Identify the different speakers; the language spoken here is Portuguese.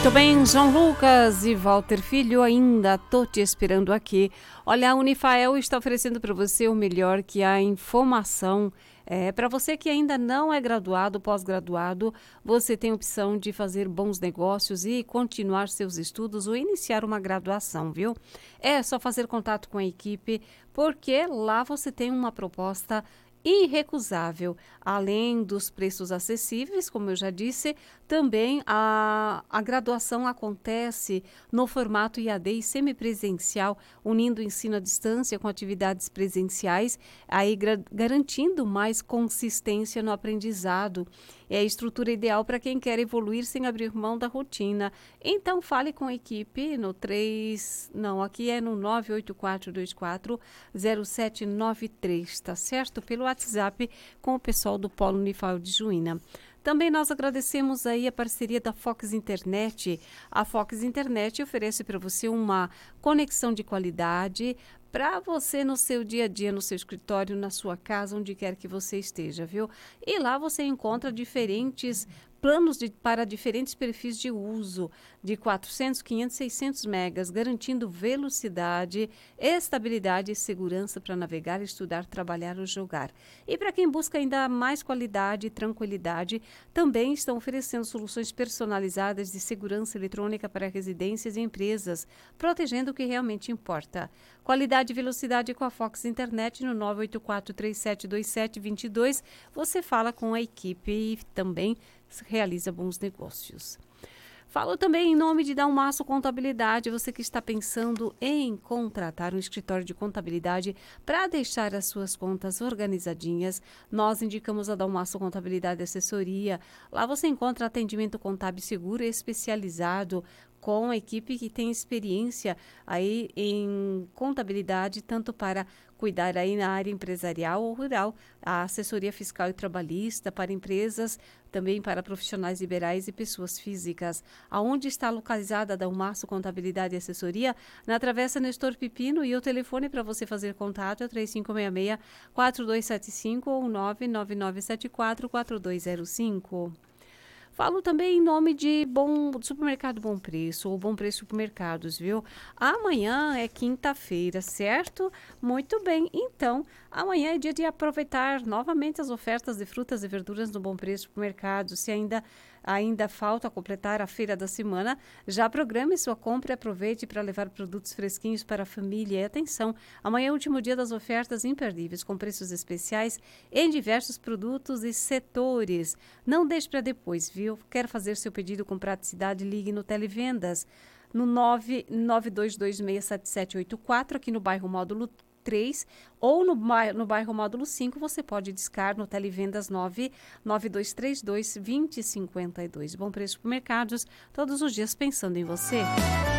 Speaker 1: Muito bem, João Lucas e Walter Filho, ainda tô te esperando aqui. Olha, a Unifael está oferecendo para você o melhor, que é a informação. Para você que ainda não é graduado, pós-graduado, você tem a opção de fazer bons negócios e continuar seus estudos ou iniciar uma graduação, viu? É só fazer contato com a equipe, porque lá você tem uma proposta irrecusável. Além dos preços acessíveis, como eu já disse, também a graduação acontece no formato IAD e semipresencial, unindo o ensino à distância com atividades presenciais, aí garantindo mais consistência no aprendizado. É a estrutura ideal para quem quer evoluir sem abrir mão da rotina. Então fale com a equipe no 984240793, tá certo? Pelo WhatsApp com o pessoal do Polo Unifael de Juína. Também nós agradecemos aí a parceria da Fox Internet. A Fox Internet oferece para você uma conexão de qualidade para você no seu dia a dia, no seu escritório, na sua casa, onde quer que você esteja, viu? E lá você encontra diferentes planos para diferentes perfis de uso, de 400, 500, 600 megas, garantindo velocidade, estabilidade e segurança para navegar, estudar, trabalhar ou jogar. E para quem busca ainda mais qualidade e tranquilidade, também estão oferecendo soluções personalizadas de segurança eletrônica para residências e empresas, protegendo o que realmente importa. Qualidade e velocidade com a Fox Internet no 984372722. Você fala com a equipe e também realiza bons negócios. Falo também em nome de Dalmaço Contabilidade, você que está pensando em contratar um escritório de contabilidade para deixar as suas contas organizadinhas, nós indicamos a Dalmaço Contabilidade Assessoria. Lá você encontra atendimento contábil seguro e especializado, com a equipe que tem experiência aí em contabilidade, tanto para cuidar aí na área empresarial ou rural, a assessoria fiscal e trabalhista para empresas, também para profissionais liberais e pessoas físicas. Aonde está localizada a Dalmaço Contabilidade e Assessoria? Na Travessa Nestor Pipino, e o telefone para você fazer contato é 3566-4275 ou 99974-4205. Falo também em nome de Supermercado Bom Preço, ou Bom Preço Supermercados, viu? Amanhã é quinta-feira, certo? Muito bem, então, amanhã é dia de aproveitar novamente as ofertas de frutas e verduras no Bom Preço Supermercados. Se ainda falta completar a feira da semana, já programe sua compra e aproveite para levar produtos fresquinhos para a família. E atenção, amanhã é o último dia das ofertas imperdíveis, com preços especiais em diversos produtos e setores. Não deixe para depois, viu? Quer fazer seu pedido com praticidade? Ligue no Televendas no 992267784, aqui no bairro Módulo 3, ou no bairro Módulo 5, você pode discar no Televendas 99232-2052. Bom Preço Supermercados, todos os dias pensando em você.